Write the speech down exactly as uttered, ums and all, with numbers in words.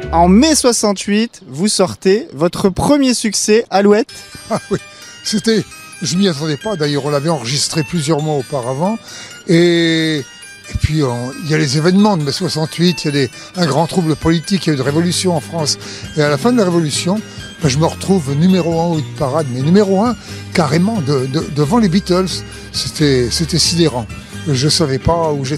En mai soixante-huit, vous sortez votre premier succès, Alouette. Ah oui, c'était... Je m'y attendais pas, d'ailleurs on l'avait enregistré plusieurs mois auparavant. Et, et puis on... il y a les événements de mai soixante-huit, il y a des... un grand trouble politique, il y a eu une révolution en France. Et à la fin de la révolution, ben, je me retrouve numéro un au hit parade, mais numéro un carrément de, de, devant les Beatles. C'était, c'était sidérant. Je ne savais pas où j'étais.